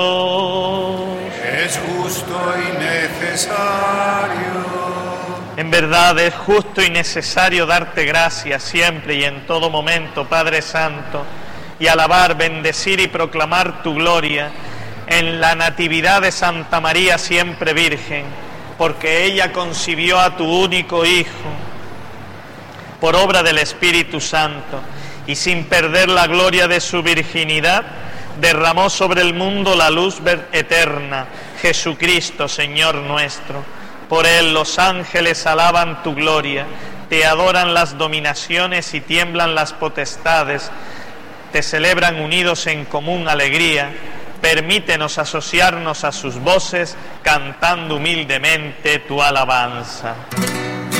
Es justo y necesario. En verdad es justo y necesario darte gracias siempre y en todo momento, Padre Santo, y alabar, bendecir y proclamar tu gloria en la natividad de Santa María siempre Virgen, porque ella concibió a tu único Hijo por obra del Espíritu Santo, y sin perder la gloria de su virginidad, derramó sobre el mundo la luz eterna, Jesucristo, Señor nuestro. Por Él los ángeles alaban tu gloria, te adoran las dominaciones y tiemblan las potestades, te celebran unidos en común alegría. Permítenos asociarnos a sus voces, cantando humildemente tu alabanza.